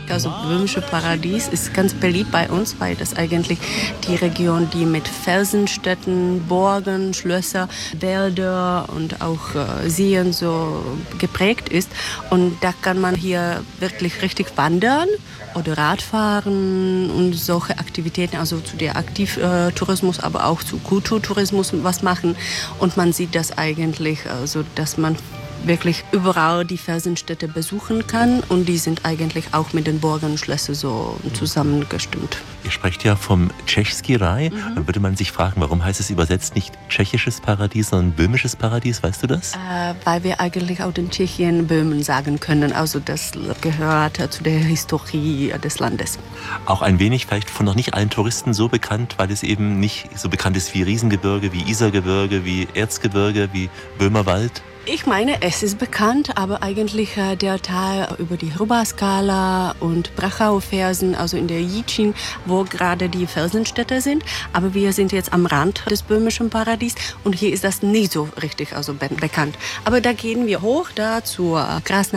Also Böhmische Paradies ist ganz beliebt bei uns, weil das eigentlich die Region, die mit Felsenstädten, Burgen, Schlösser, Wälder und auch Seen so geprägt ist. Und da kann man hier wirklich richtig wandern oder Radfahren und solche Aktivitäten, also zu der Aktivtourismus, aber auch zu Kulturtourismus was machen. Und man sieht das eigentlich, also dass man wirklich überall die Felsenstädte besuchen kann und die sind eigentlich auch mit den Burgen und Schlössern so zusammengestimmt. Ihr sprecht ja vom Tschechský Raj. Dann würde man sich fragen, warum heißt es übersetzt nicht tschechisches Paradies, sondern böhmisches Paradies? Weißt du das? Weil wir eigentlich auch in Tschechien Böhmen sagen können. Also das gehört zu der Historie des Landes. Auch ein wenig vielleicht von noch nicht allen Touristen so bekannt, weil es eben nicht so bekannt ist wie Riesengebirge, wie Isargebirge, wie Erzgebirge, wie Böhmerwald. Ich meine, es ist bekannt, aber eigentlich der Teil über die Hruba-Skala und Brachau-Felsen, also in der Jičín, wo gerade die Felsenstädte sind. Aber wir sind jetzt am Rand des böhmischen Paradies und hier ist das nicht so richtig bekannt. Aber da gehen wir hoch, da zur Krásná